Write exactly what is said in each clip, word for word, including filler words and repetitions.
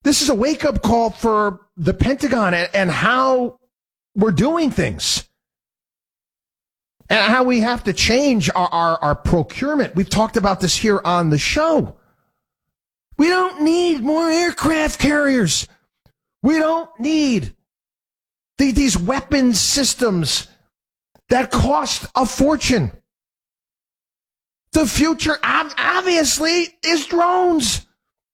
This is a wake-up call for the Pentagon and, and how we're doing things. And how we have to change our, our, our procurement. We've talked about this here on the show. We don't need more aircraft carriers. We don't need the, these weapons systems that cost a fortune. The future, obviously, is drones.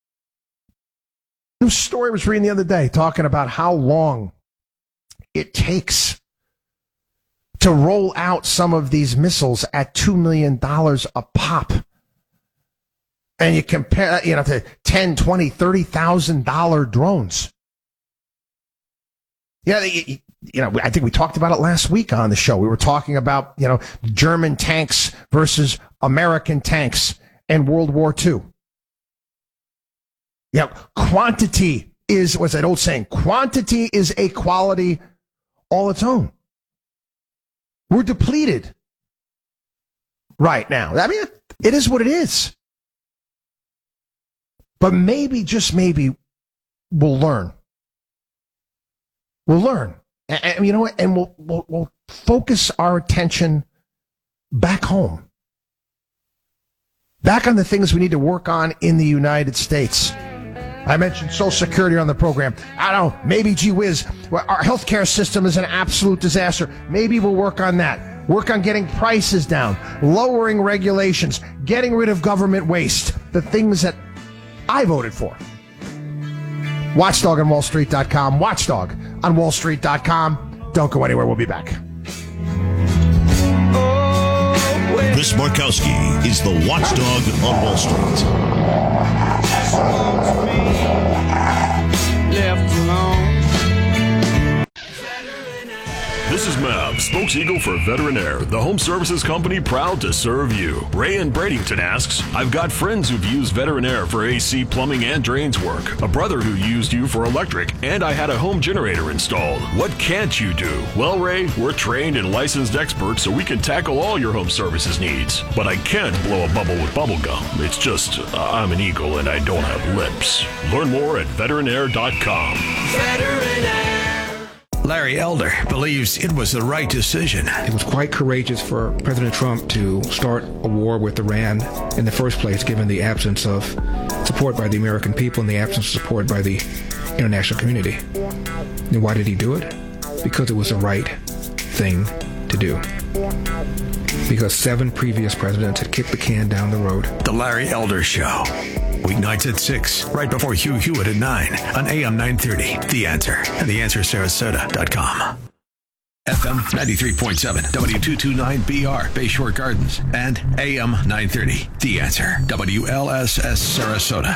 New story I was reading the other day talking about how long it takes to roll out some of these missiles at two million dollars a pop. And you compare, you know, to ten, twenty, thirty thousand dollar drones. Yeah, you, you know, I think we talked about it last week on the show. We were talking about, you know, German tanks versus American tanks in World War Two. Yeah, quantity is, what's that old saying? Quantity is a quality all its own. We're depleted right now. I mean, it is what it is. But maybe, just maybe, we'll learn. We'll learn. And, and you know what? And we'll, we'll, we'll focus our attention back home. Back on the things we need to work on in the United States. I mentioned Social Security on the program. I don't know, maybe, gee whiz, our healthcare system is an absolute disaster. Maybe we'll work on that. Work on getting prices down, lowering regulations, getting rid of government waste, the things that I voted for. Watchdog on Wall Street dot com. Watchdog on Wall Street dot com. Don't go anywhere. We'll be back. Chris Markowski is the Watchdog on Wall Street. This is Mav, spokes-eagle for Veterinaire, the home services company proud to serve you. Ray in Bradenton asks, I've got friends who've used Veterinaire for A C, plumbing, and drains work. A brother who used you for electric, and I had a home generator installed. What can't you do? Well, Ray, we're trained and licensed experts, so we can tackle all your home services needs. But I can't blow a bubble with bubble gum. It's just, uh, I'm an eagle and I don't have lips. Learn more at veterinaire dot com. Veterinaire. Larry Elder believes it was the right decision. It was quite courageous for President Trump to start a war with Iran in the first place, given the absence of support by the American people and the absence of support by the international community. And why did he do it? Because it was the right thing to do. Because seven previous presidents had kicked the can down the road. The Larry Elder Show. Weeknights at six, right before Hugh Hewitt at nine on A M nine thirty. The Answer and the answer sarasota dot com. F M ninety-three point seven, W two twenty-nine B R, Bayshore Gardens, and A M nine thirty. The Answer, W L S S Sarasota.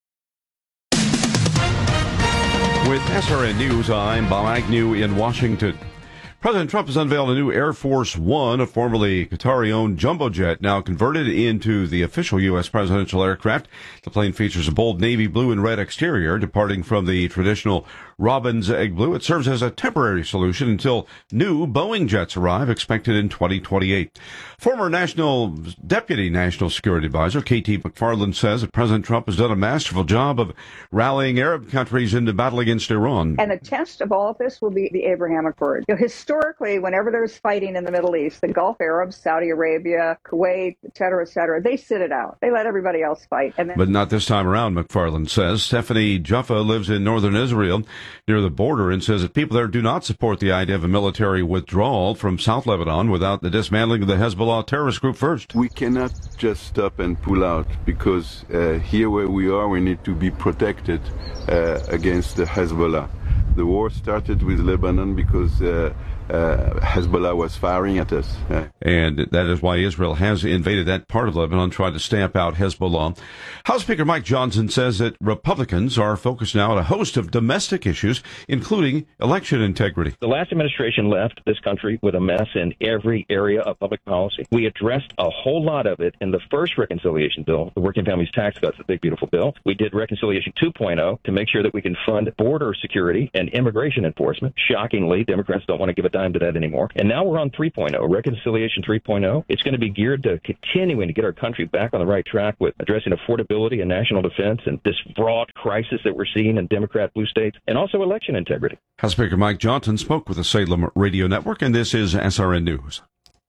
With S R N News, I'm Bob Agnew in Washington. President Trump has unveiled a new Air Force One, a formerly Qatari-owned jumbo jet, now converted into the official U S presidential aircraft. The plane features a bold navy blue and red exterior, departing from the traditional robin's egg blue. It serves as a temporary solution until new Boeing jets arrive, expected in twenty twenty-eight. Former National Deputy National Security Advisor K T McFarland says that President Trump has done a masterful job of rallying Arab countries into battle against Iran. And the test of all of this will be the Abraham Accords. You know, historically, whenever there's fighting in the Middle East, the Gulf Arabs, Saudi Arabia, Kuwait, et cetera, et cetera, they sit it out. They let everybody else fight. And then- but not this time around, McFarland says. Stephanie Jaffa lives in northern Israel near the border and says that people there do not support the idea of a military withdrawal from South Lebanon without the dismantling of the Hezbollah terrorist group first. We cannot just stop and pull out because uh, here where we are, we need to be protected uh, against the Hezbollah. The war started with Lebanon because uh, uh, Hezbollah was firing at us. Uh, and that is why Israel has invaded that part of Lebanon, tried to stamp out Hezbollah. House Speaker Mike Johnson says that Republicans are focused now on a host of domestic issues, including election integrity. The last administration left this country with a mess in every area of public policy. We addressed a whole lot of it in the first reconciliation bill, the Working Families Tax Cuts, the big, beautiful bill. We did Reconciliation two point oh to make sure that we can fund border security and immigration enforcement. Shockingly, Democrats don't want to give a dime to that anymore. And now we're on three point oh, Reconciliation three point oh. It's going to be geared to continuing to get our country back on the right track with addressing affordability and national defense and this broad crisis that we're seeing in Democrat blue states, and also election integrity. House Speaker Mike Johnson spoke with the Salem Radio Network, and this is S R N News.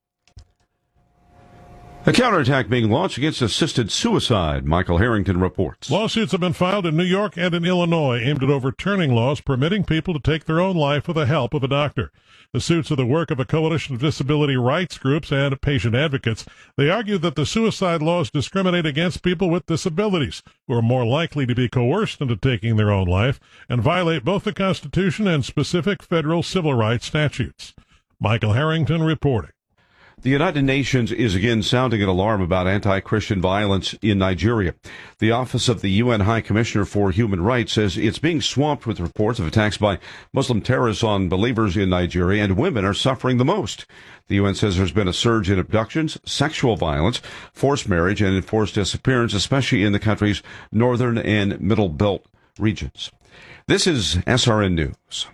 A counterattack being launched against assisted suicide. Michael Harrington reports. Lawsuits have been filed in New York and in Illinois aimed at overturning laws permitting people to take their own life with the help of a doctor. The suits are the work of a coalition of disability rights groups and patient advocates. They argue that the suicide laws discriminate against people with disabilities, who are more likely to be coerced into taking their own life, and violate both the Constitution and specific federal civil rights statutes. Michael Harrington reporting. The United Nations is again sounding an alarm about anti-Christian violence in Nigeria. The Office of the U N High Commissioner for Human Rights says it's being swamped with reports of attacks by Muslim terrorists on believers in Nigeria, and women are suffering the most. The U N says there's been a surge in abductions, sexual violence, forced marriage, and enforced disappearance, especially in the country's northern and middle belt regions. This is S R N News.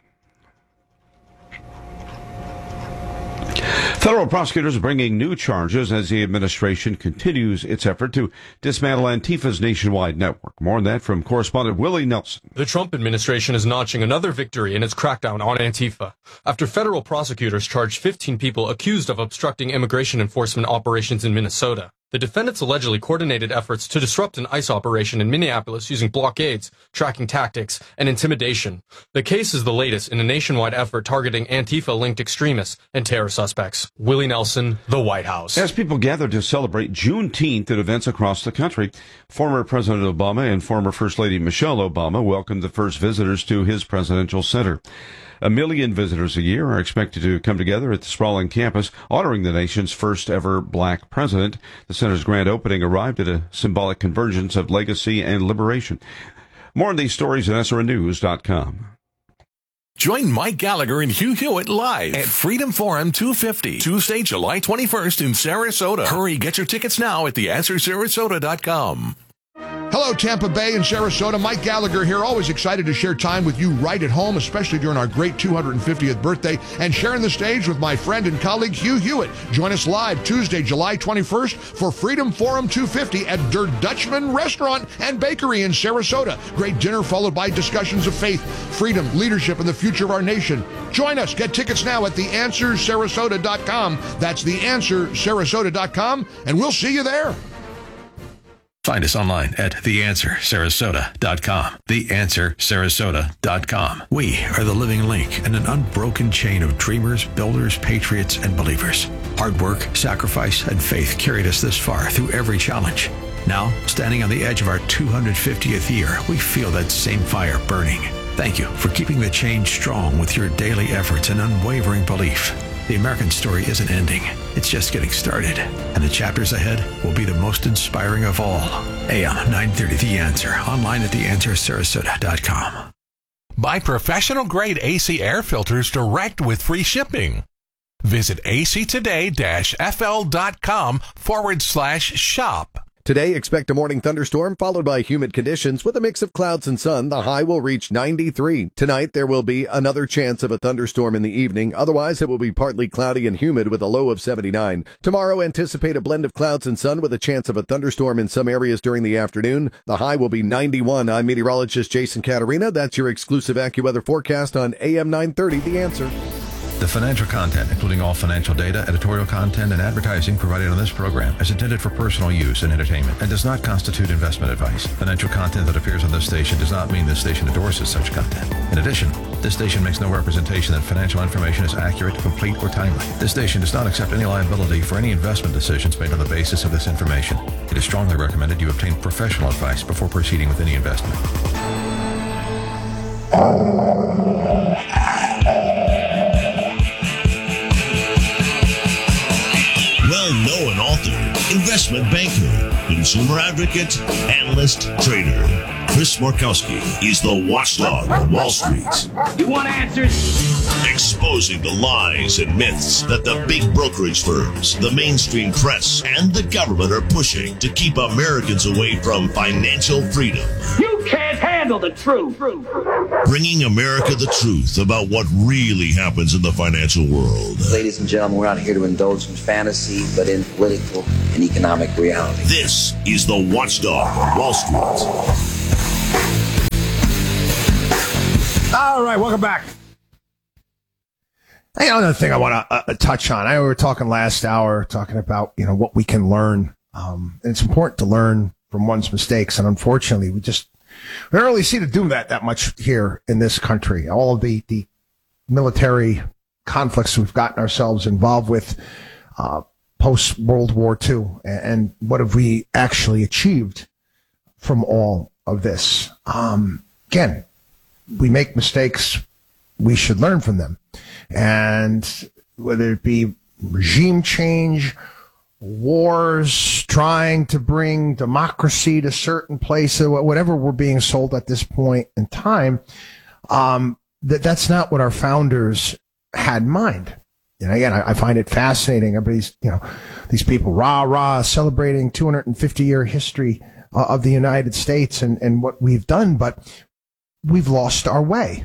Federal prosecutors are bringing new charges as the administration continues its effort to dismantle Antifa's nationwide network. More on that from correspondent Willie Nelson. The Trump administration is notching another victory in its crackdown on Antifa after federal prosecutors charged fifteen people accused of obstructing immigration enforcement operations in Minnesota. The defendants allegedly coordinated efforts to disrupt an ICE operation in Minneapolis using blockades, tracking tactics, and intimidation. The case is the latest in a nationwide effort targeting Antifa-linked extremists and terror suspects. Willie Nelson, The White House. As people gather to celebrate Juneteenth at events across the country, former President Obama and former First Lady Michelle Obama welcomed the first visitors to his presidential center. A million visitors a year are expected to come together at the sprawling campus, honoring the nation's first ever black president. The center's grand opening arrived at a symbolic convergence of legacy and liberation. More on these stories at S R N news dot com. Join Mike Gallagher and Hugh Hewitt live at Freedom Forum two fifty, Tuesday, July twenty-first in Sarasota. Hurry, get your tickets now at the answer sarasota dot com. Hello, Tampa Bay and Sarasota. Mike Gallagher here. Always excited to share time with you right at home, especially during our great two hundred fiftieth birthday, and sharing the stage with my friend and colleague Hugh Hewitt. Join us live Tuesday, July twenty-first for Freedom Forum two fifty at Der Dutchman Restaurant and Bakery in Sarasota. Great dinner followed by discussions of faith, freedom, leadership, and the future of our nation. Join us. Get tickets now at the answer sarasota dot com. That's the answer sarasota dot com, and we'll see you there. Find us online at the answer sarasota dot com. the answer sarasota dot com. We are the living link in an unbroken chain of dreamers, builders, patriots, and believers. Hard work, sacrifice, and faith carried us this far through every challenge. Now, standing on the edge of our two hundred fiftieth year, we feel that same fire burning. Thank you for keeping the change strong with your daily efforts and unwavering belief. The American story isn't ending. It's just getting started. And the chapters ahead will be the most inspiring of all. A M nine thirty The Answer. Online at the answer sarasota dot com. Buy professional-grade A C air filters direct with free shipping. Visit actoday-fl.com forward slash shop. Today, expect a morning thunderstorm followed by humid conditions with a mix of clouds and sun. The high will reach ninety-three. Tonight, there will be another chance of a thunderstorm in the evening. Otherwise, it will be partly cloudy and humid with a low of seventy-nine. Tomorrow, anticipate a blend of clouds and sun with a chance of a thunderstorm in some areas during the afternoon. The high will be ninety-one. I'm meteorologist Jason Caterina. That's your exclusive AccuWeather forecast on A M nine thirty, The Answer. The financial content, including all financial data, editorial content, and advertising provided on this program is intended for personal use and entertainment and does not constitute investment advice. Financial content that appears on this station does not mean this station endorses such content. In addition, this station makes no representation that financial information is accurate, complete, or timely. This station does not accept any liability for any investment decisions made on the basis of this information. It is strongly recommended you obtain professional advice before proceeding with any investment. Well-known author, investment banker, consumer advocate, analyst, trader. Chris Markowski is the watchdog on Wall Street. You want answers? Exposing the lies and myths that the big brokerage firms, the mainstream press, and the government are pushing to keep Americans away from financial freedom. You can't handle handle the truth. Bringing America the truth about what really happens in the financial world. Ladies and gentlemen, we're not here to indulge in fantasy, but in political and economic reality. This is the Watchdog on Wall Street. All right, welcome back. Hey, another thing I want to uh, touch on. I know we were talking last hour, talking about, you know, what we can learn. Um, and it's important to learn from one's mistakes. And unfortunately, we just we don't really see to do that that much here in this country. All of the, the military conflicts we've gotten ourselves involved with uh, post-World War Two. And, and what have we actually achieved from all of this? Um, again, we make mistakes. We should learn from them. And whether it be regime change, wars, trying to bring democracy to certain places, whatever we're being sold at this point in time, um, that that's not what our founders had in mind. And again, I, I find it fascinating. Everybody's, you know, these people rah rah celebrating two hundred fifty year history uh, of the United States and, and what we've done, but we've lost our way.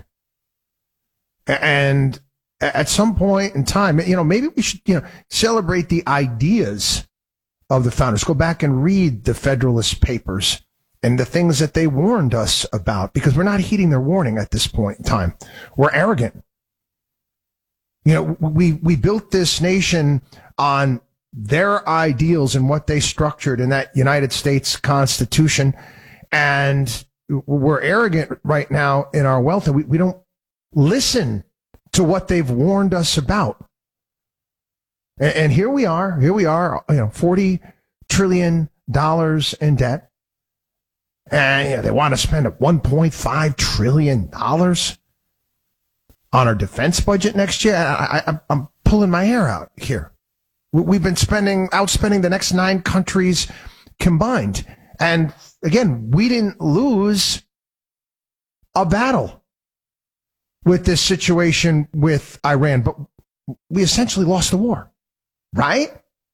And at some point in time, you know, maybe we should, you know, celebrate the ideas of the founders. Go back and read the Federalist Papers and the things that they warned us about, because we're not heeding their warning at this point in time. We're arrogant. You know, we, we built this nation on their ideals and what they structured in that United States Constitution. And we're arrogant right now in our wealth, and we, we don't listen to what they've warned us about. And, and here we are, here we are, you know, forty trillion dollars in debt. And you know, they want to spend one point five trillion dollars on our defense budget next year. I, I, I'm pulling my hair out here. We've been spending, outspending the next nine countries combined. And again, we didn't lose a battle with this situation with Iran, but we essentially lost the war, right?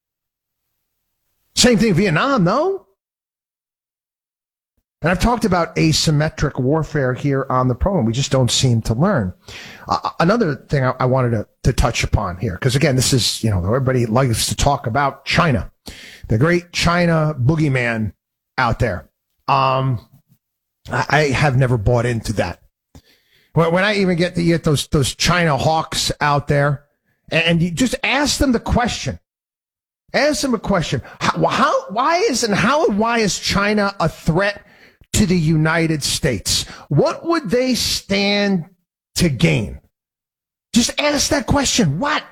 Same thing, Vietnam, though. And I've talked about asymmetric warfare here on the program. We just don't seem to learn. Uh, another thing I, I wanted to, to touch upon here, because again, this is, you know, everybody likes to talk about China, the great China boogeyman out there. Um, I, I have never bought into that. When I even get to get those those China hawks out there, and you just ask them the question, ask them a question: how, how why is and how and why is China a threat to the United States? What would they stand to gain? Just ask that question. What?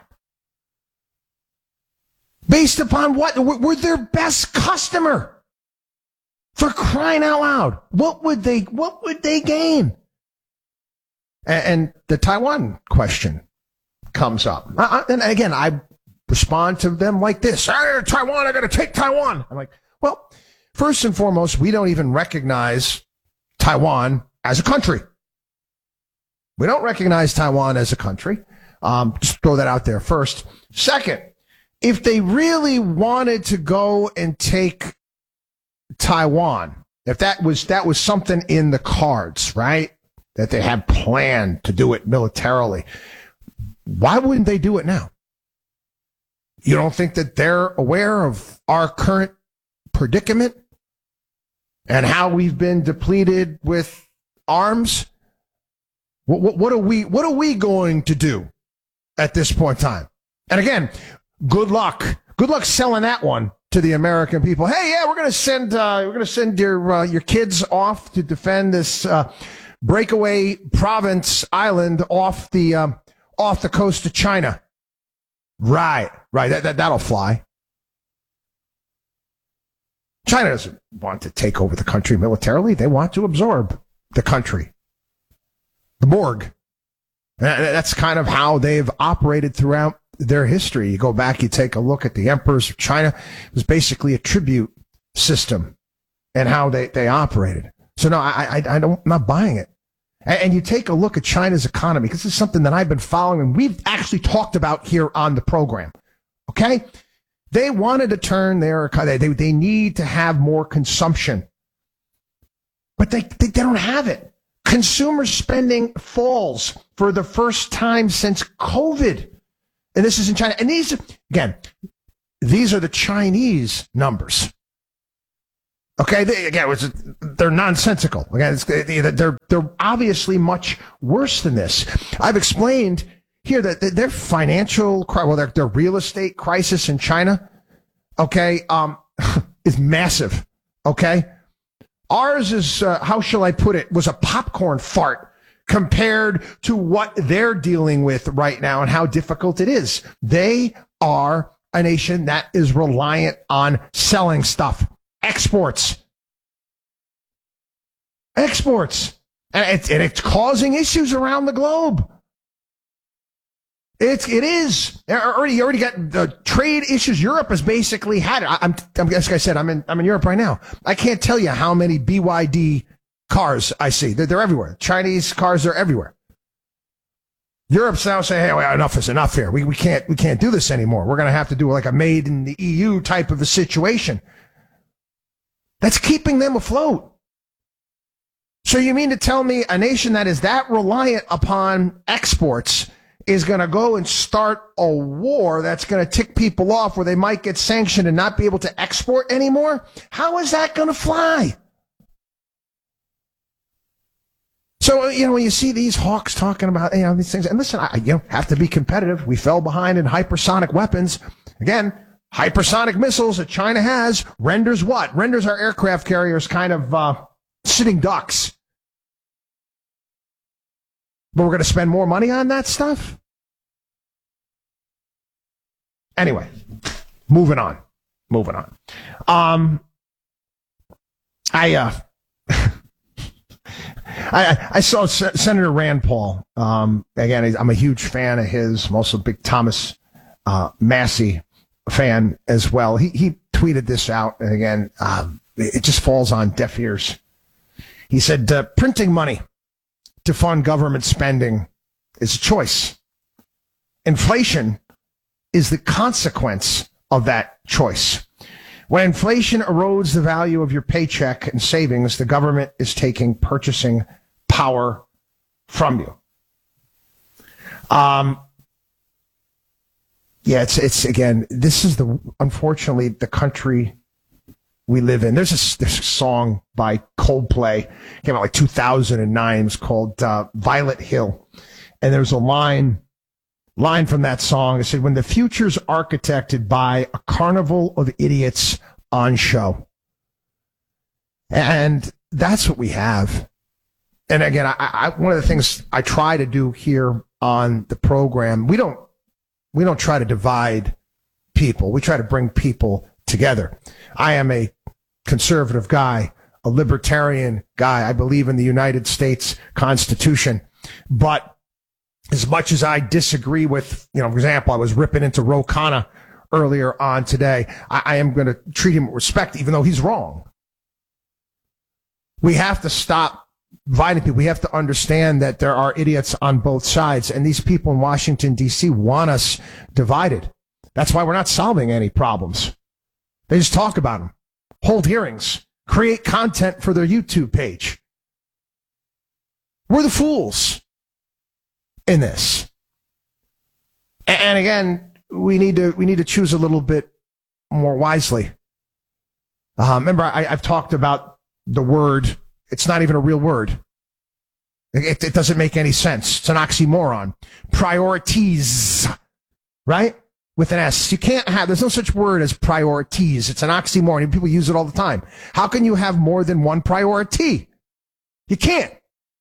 Based upon what? We're their best customer. For crying out loud, what would they what would they gain? And the Taiwan question comes up. And again, I respond to them like this. Hey, Taiwan, I got to take Taiwan. I'm like, well, first and foremost, we don't even recognize Taiwan as a country. We don't recognize Taiwan as a country. Um, just throw that out there first. Second, if they really wanted to go and take Taiwan, if that was that was something in the cards, right? That they had planned to do it militarily, why wouldn't they do it now? You don't think that they're aware of our current predicament and how we've been depleted with arms? What, what, what are we what are we going to do at this point in time? And again, good luck. Good luck selling that one to the American people. Hey, yeah, we're going to send uh, we're going to send your uh, your kids off to defend this uh, breakaway province island off the um, off the coast of China. Right, right. That, that that'll fly. China doesn't want to take over the country militarily. They want to absorb the country. The Borg. That's kind of how they've operated throughout their history. You go back, you take a look at the emperors of China. It was basically a tribute system and how they, they operated. So no, I, I, I don't, I'm not buying it. And, and you take a look at China's economy, because this is something that I've been following and we've actually talked about here on the program. Okay? They wanted to turn their, they, they need to have more consumption. but they, they, they don't have it. Consumer spending falls for the first time since COVID. And this is in China. And these, again, these are the Chinese numbers. Okay, they, again, it's, they're nonsensical. Again, it's, they're they're obviously much worse than this. I've explained here that their financial, well, their, their real estate crisis in China, okay, um, is massive. Okay, ours is, uh, how shall I put it, was a popcorn fart compared to what they're dealing with right now and how difficult it is. They are a nation that is reliant on selling stuff. Exports. Exports. And it's, and it's causing issues around the globe. It's, it is. Already, you already got the trade issues. Europe has basically had it. I, I'm, I'm, as I said, I'm in, I'm in Europe right now. I can't tell you how many B Y D cars I see. They're, they're everywhere. Chinese cars are everywhere. Europe's now saying, hey, well, enough is enough here. We, we can't, we can't do this anymore. We're going to have to do like a made in the E U type of a situation. That's keeping them afloat. So you mean to tell me a nation that is that reliant upon exports is going to go and start a war that's going to tick people off where they might get sanctioned and not be able to export anymore? How is that going to fly? So, you know, when you see these hawks talking about, you know, these things, and listen, I, you know, have to be competitive. We fell behind in hypersonic weapons. Again, hypersonic missiles that China has renders what? Renders our aircraft carriers kind of uh, sitting ducks. But we're going to spend more money on that stuff? Anyway, moving on. Moving on. Um, I, uh, I, I saw S- Senator Rand Paul. Um, again, I'm a huge fan of his. I'm also a big Thomas uh, Massey fan as well. He he tweeted this out, and again, um, it just falls on deaf ears. He said, uh, printing money to fund government spending is a choice. Inflation is the consequence of that choice. When inflation erodes the value of your paycheck and savings, the government is taking purchasing power from you. Um, yeah, it's, it's again, this is the, unfortunately, the country we live in. There's a, there's a song by Coldplay, came out like two thousand nine. It's called uh, Violet Hill. And there's a line, line from that song. It said, when the future's architected by a carnival of idiots on show. And that's what we have. And again, I, I, one of the things I try to do here on the program, we don't, we don't try to divide people. We try to bring people together. I am a conservative guy, a libertarian guy. I believe in the United States Constitution. But as much as I disagree with, you know, for example, I was ripping into Ro Khanna earlier on today, I, I am going to treat him with respect, even though he's wrong. We have to stop dividing people. We have to understand that there are idiots on both sides, and these people in Washington, D C want us divided. That's why we're not solving any problems. They just talk about them, hold hearings, create content for their YouTube page. We're the fools in this. And again, we need to we need to choose a little bit more wisely. Uh, remember, I, I've talked about the word. It's not even a real word. It, it doesn't make any sense. It's an oxymoron. Priorities, right? With an S. You can't have, there's no such word as priorities. It's an oxymoron. People use it all the time. How can you have more than one priority? You can't.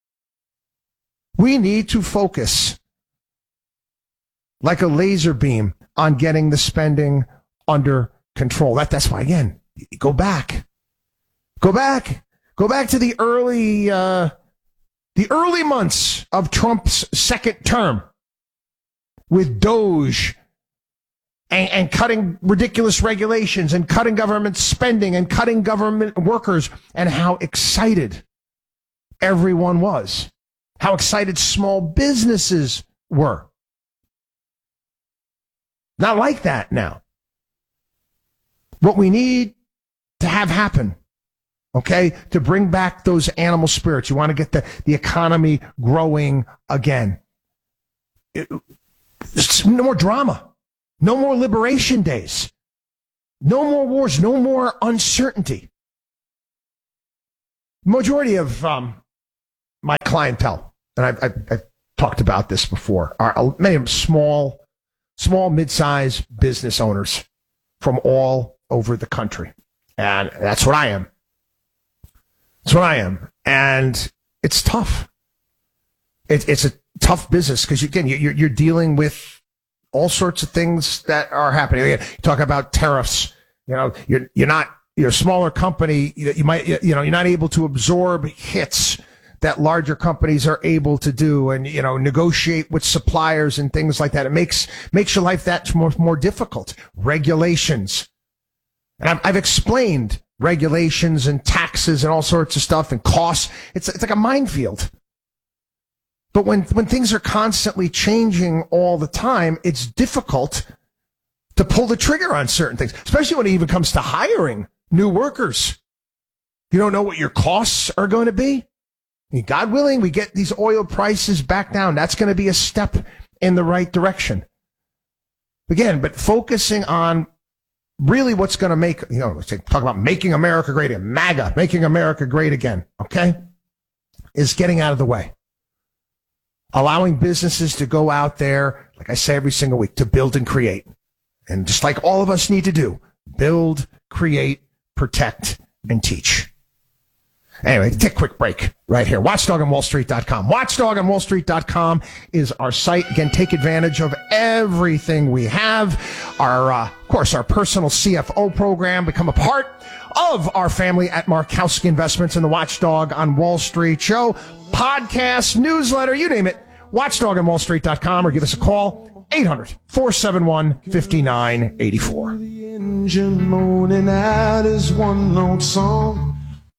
We need to focus like a laser beam on getting the spending under control. That, that's why, again, go back. Go back. Go back to the early, uh, the early months of Trump's second term with Doge and, and cutting ridiculous regulations and cutting government spending and cutting government workers, and how excited everyone was. How excited small businesses were. Not like that now. What we need to have happen, okay, to bring back those animal spirits. You want to get the, the economy growing again. It, no more drama. No more liberation days. No more wars. No more uncertainty. Majority of um, my clientele, and I've, I've, I've talked about this before, are many of them small, small, mid-sized business owners from all over the country. And that's what I am. That's what I am. And it's tough. It, it's a tough business because, again, you're, you're dealing with all sorts of things that are happening. You talk about tariffs. You know, you're you're not you're a smaller company. You, you might you know you're not able to absorb hits that larger companies are able to do, and you know negotiate with suppliers and things like that. It makes makes your life that more more difficult. Regulations, and I've, I've explained regulations and taxes and all sorts of stuff and costs. It's it's like a minefield. But when, when things are constantly changing all the time, it's difficult to pull the trigger on certain things, especially when it even comes to hiring new workers. You don't know what your costs are going to be. I mean, God willing, we get these oil prices back down. That's going to be a step in the right direction. Again, but focusing on really what's going to make, you know, talk about making America great again, MAGA, making America great again, okay, is getting out of the way. Allowing businesses to go out there, like I say every single week, to build and create. And just like all of us need to do, build, create, protect, and teach. Anyway, take a quick break right here. watchdog on wall street dot com. watchdog on wall street dot com is our site. Again, take advantage of everything we have. Our, uh, of course, our personal C F O program. Become a part of our family at Markowski Investments and the Watchdog on Wall Street show. Podcast, newsletter, you name it. watchdog on wall street dot com or give us a call. eight hundred, four seven one, five nine eight four. The engine moaning out is one note song.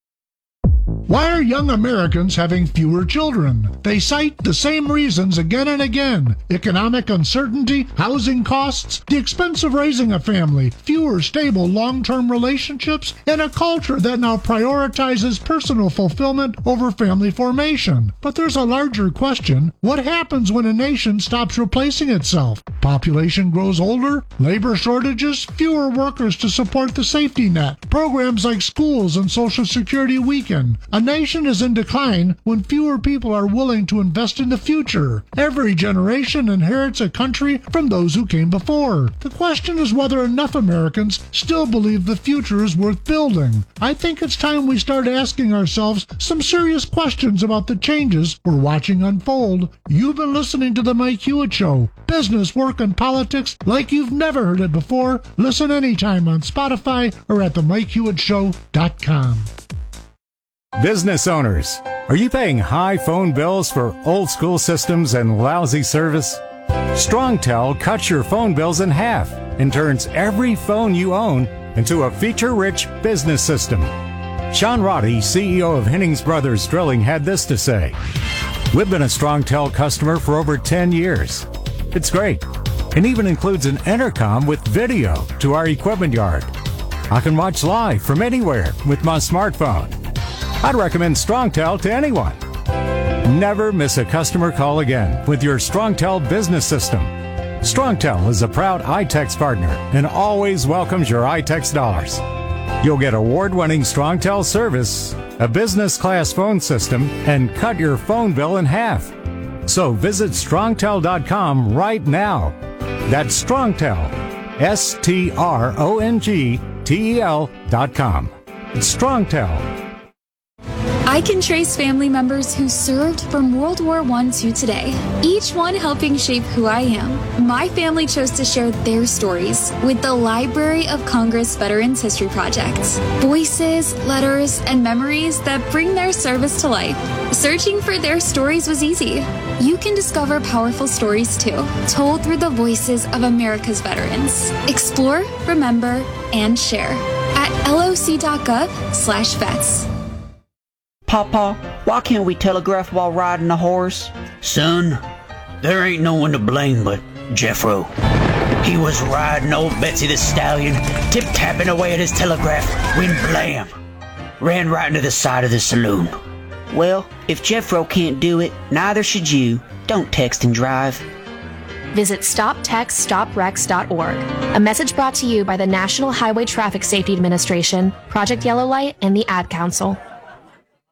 Why are young Americans having fewer children? They cite the same reasons again and again. Economic uncertainty, housing costs, the expense of raising a family, fewer stable long-term relationships, and a culture that now prioritizes personal fulfillment over family formation. But there's a larger question. What happens when a nation stops replacing itself? Population grows older, labor shortages, fewer workers to support the safety net, programs like schools and Social Security weaken. A nation is in decline when fewer people are willing to invest in the future. Every generation inherits a country from those who came before. The question is whether enough Americans still believe the future is worth building. I think it's time we start asking ourselves some serious questions about the changes we're watching unfold. You've been listening to The Mike Hewitt Show. Business, work, and politics like you've never heard it before. Listen anytime on Spotify or at the mike hewitt show dot com. Business owners, are you paying high phone bills for old school systems and lousy service? StrongTel cuts your phone bills in half and turns every phone you own into a feature-rich business system. Sean Roddy, C E O of Hennings Brothers Drilling, had this to say. We've been a StrongTel customer for over ten years. It's great, and even includes an intercom with video to our equipment yard. I can watch live from anywhere with my smartphone. I'd recommend StrongTel to anyone. Never miss a customer call again with your StrongTel business system. StrongTel is a proud iTex partner and always welcomes your iTex dollars. You'll get award-winning StrongTel service, a business-class phone system, and cut your phone bill in half. So visit strongtel dot com right now. That's StrongTel, S T R O N G T E L dot com. It's StrongTel. I can trace family members who served from World War One to today, each one helping shape who I am. My family chose to share their stories with the Library of Congress Veterans History Project. Voices, letters, and memories that bring their service to life. Searching for their stories was easy. You can discover powerful stories too, told through the voices of America's veterans. Explore, remember, and share at loc dot gov slash vets. Papa, why can't we telegraph while riding a horse? Son, there ain't no one to blame but Jeffro. He was riding old Betsy the Stallion, tip-tapping away at his telegraph when blam! Ran right into the side of the saloon. Well, if Jeffro can't do it, neither should you. Don't text and drive. Visit stop text stop wrecks dot org. A message brought to you by the National Highway Traffic Safety Administration, Project Yellow Light, and the Ad Council.